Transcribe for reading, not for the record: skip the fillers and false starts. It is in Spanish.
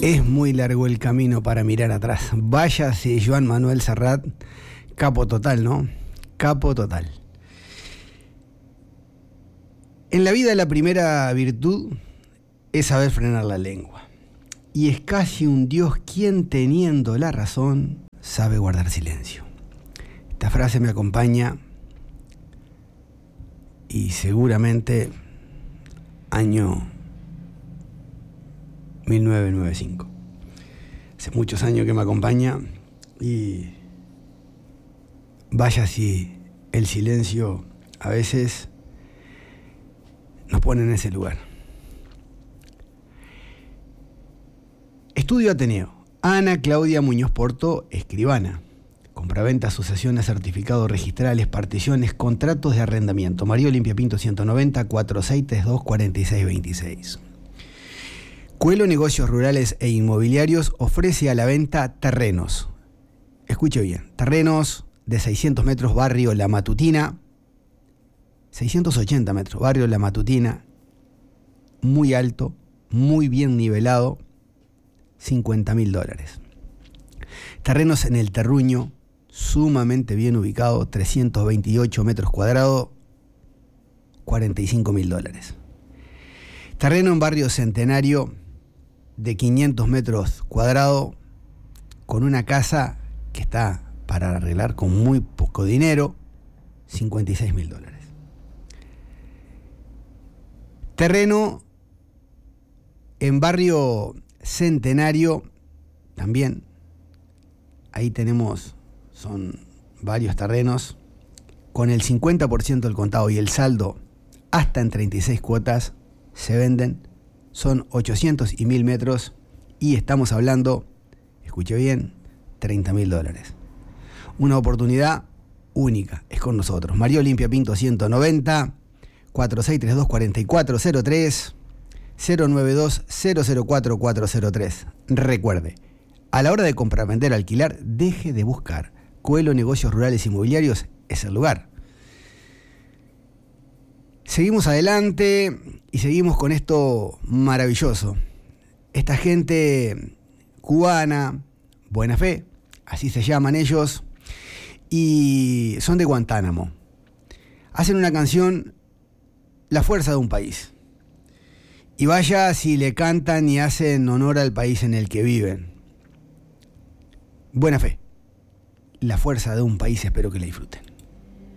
Es muy largo el camino para mirar atrás. Váyase Joan Manuel Serrat, capo total, ¿no? Capo total. En la vida la primera virtud es saber frenar la lengua. Y es casi un Dios quien, teniendo la razón, sabe guardar silencio. Esta frase me acompaña y seguramente año 1995. Hace muchos años que me acompaña y vaya si el silencio a veces nos pone en ese lugar. Estudio Ateneo. Ana Claudia Muñoz Porto, escribana. Compraventa, sucesiones, certificados registrales, particiones, contratos de arrendamiento. María Olimpia Pinto 190 4632 4626. Coelho Negocios Rurales e Inmobiliarios ofrece a la venta terrenos. Escuche bien, terrenos de 600 metros, barrio La Matutina, 680 metros, barrio La Matutina, muy alto, muy bien nivelado, $50.000. Terrenos en el Terruño, sumamente bien ubicado, 328 metros cuadrados, $45.000. Terreno en barrio Centenario, de 500 metros cuadrados, con una casa que está para arreglar con muy poco dinero, $56.000. Terreno en barrio Centenario, también, ahí tenemos, son varios terrenos, con el 50% del contado y el saldo hasta en 36 cuotas, se venden. Son 800 y 1000 metros y estamos hablando, escuche bien, $30.000. Una oportunidad única, es con nosotros. María Olimpia Pinto 190 4632 4403 092 004 403. Recuerde, a la hora de comprar, vender, alquilar, deje de buscar. Coelho Negocios Rurales Inmobiliarios es el lugar. Seguimos adelante y seguimos con esto maravilloso. Esta gente cubana, Buena Fe, así se llaman ellos, y son de Guantánamo. Hacen una canción, La Fuerza de un País. Y vaya si le cantan y hacen honor al país en el que viven. Buena Fe, La Fuerza de un País, espero que la disfruten.